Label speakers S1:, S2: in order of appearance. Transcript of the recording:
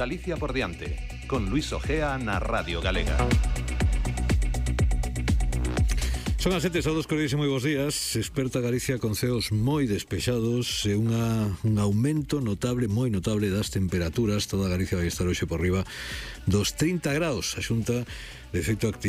S1: Galicia por diante, con Luis Ojea na Radio Galega.
S2: Son as 7, saudos colegas e moi bons días. Experta Galicia con ceos moi despexados e un aumento notable, moi notable das temperaturas. Toda Galicia vai estar hoxe por riba dos 30 graus. A Xunta de efecto activo